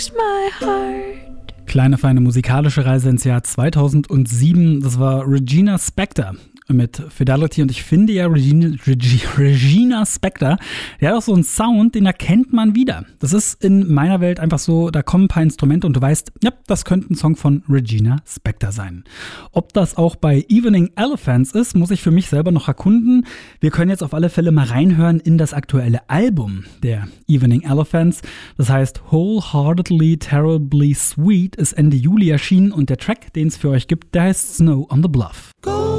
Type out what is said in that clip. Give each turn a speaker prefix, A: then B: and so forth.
A: My heart.
B: Kleine feine musikalische Reise ins Jahr 2007. Das war Regina Spektor mit Fidelity, und ich finde ja Regina Spektor, die hat auch so einen Sound, den erkennt man wieder. Das ist in meiner Welt einfach so, da kommen ein paar Instrumente und du weißt, ja, das könnte ein Song von Regina Spektor sein. Ob das auch bei Evening Elephants ist, muss ich für mich selber noch erkunden. Wir können jetzt auf alle Fälle mal reinhören in das aktuelle Album der Evening Elephants. Das heißt Wholeheartedly Terribly Sweet, ist Ende Juli erschienen, und der Track, den es für euch gibt, der heißt Snow on the Bluff.